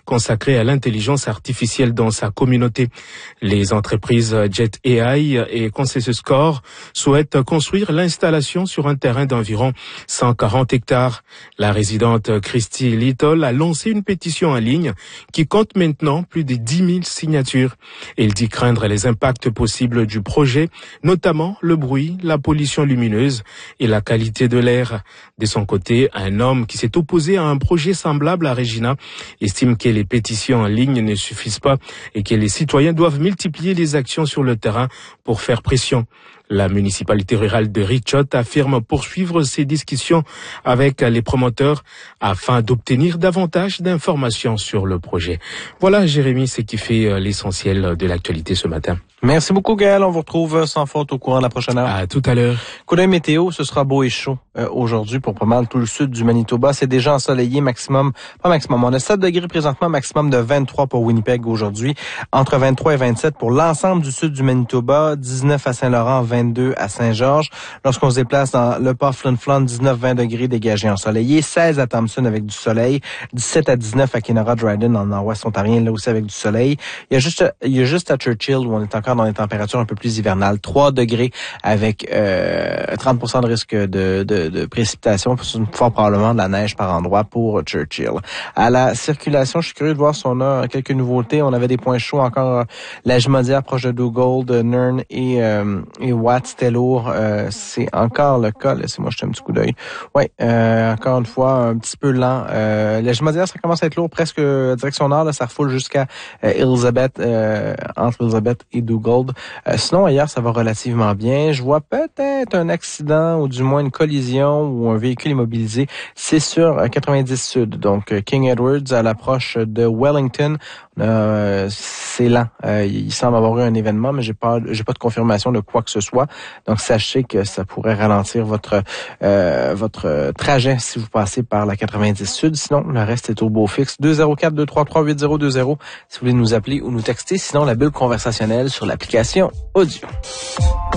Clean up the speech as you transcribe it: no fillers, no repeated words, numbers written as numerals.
consacrée à l'intelligence artificielle dans sa communauté. Les entreprises Jet AI et Consensus Core souhaitent construire l'installation sur un terrain d'environ 140 hectares. La résidente Christy Little a lancé une pétition en ligne qui compte maintenant plus de 10 000 signatures. Elle dit craindre les impacts possibles du projet, notamment le bruit, la pollution lumineuse et la qualité de l'air. De son côté, un homme qui s'est opposé à un projet semblable à Regina estime que les pétitions en ligne ne suffisent pas et que les citoyens doivent multiplier les actions sur le terrain pour faire pression. La municipalité rurale de Richot affirme poursuivre ses discussions avec les promoteurs afin d'obtenir davantage d'informations sur le projet. Voilà, Jérémy, ce qui fait l'essentiel de l'actualité ce matin. Merci beaucoup, Gaël. On vous retrouve sans faute au courant de la prochaine heure. À tout à l'heure. Coup d'œil météo, ce sera beau et chaud aujourd'hui pour pas mal tout le sud du Manitoba. C'est déjà ensoleillé, on a 7 degrés présentement, maximum de 23 pour Winnipeg aujourd'hui, entre 23 et 27 pour l'ensemble du sud du Manitoba, 19 à Saint-Laurent, 22 à Saint-Georges. Lorsqu'on se déplace dans le port Flin Flon, 19-20 degrés dégagés ensoleillés, 16 à Thompson avec du soleil, 17 à 19 à Kenora Dryden en nord-ouest ontarien, là aussi avec du soleil. Il y a juste à Churchill où on est encore dans des températures un peu plus hivernales, 3 degrés avec 30% de risque de précipitation, fort probablement de la neige par endroit pour Churchill. À la circulation, je suis curieux de voir si on a quelques nouveautés. On avait des points chauds encore, la Jumodière proche de Duggold, Nern et Watts, c'était lourd. C'est encore le cas. Laissez-moi jeter un petit coup d'œil. Oui, encore une fois, un petit peu lent. La Jumodière, ça commence à être lourd, presque direction nord, là, ça refoule jusqu'à Elizabeth, entre Elizabeth et Duggold. Sinon, ailleurs, ça va relativement bien. Je vois peut-être un accident ou du moins une collision ou un véhicule immobilisé. C'est sur 90 Sud, donc King Edwards à l'approche de Wellington. C'est lent. Il semble avoir eu un événement, mais j'ai pas de confirmation de quoi que ce soit. Donc, sachez que ça pourrait ralentir votre trajet si vous passez par la 90 Sud. Sinon, le reste est au beau fixe. 204-233-8020 si vous voulez nous appeler ou nous texter. Sinon, la bulle conversationnelle sur l'application audio.